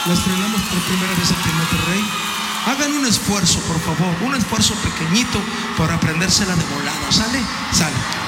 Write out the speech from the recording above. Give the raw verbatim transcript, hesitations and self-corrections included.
La estrenamos por primera vez aquí en Monterrey. Hagan un esfuerzo, por favor, un esfuerzo pequeñito para aprendérsela de volada. ¿Sale? Sale.